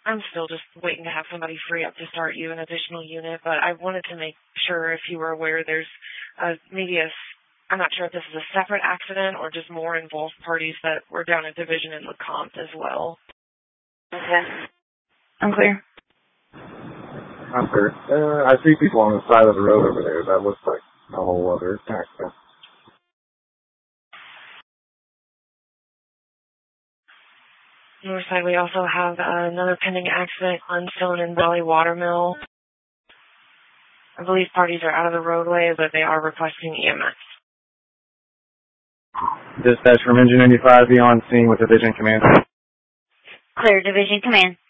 I'm still just waiting to have somebody free up to start you an additional unit, but I wanted to make sure if you were aware there's I'm not sure if this is a separate accident or just more involved parties that were down at Division in LeCompte as well. Okay. I'm clear. I'm clear. I see people on the side of the road over there. That looks like a whole other accident. North side, we also have another pending accident on Stone and Valley Watermill. I believe parties are out of the roadway, but they are requesting EMS. Dispatch from Engine 95, be on scene with Division Command. Clear, Division Command.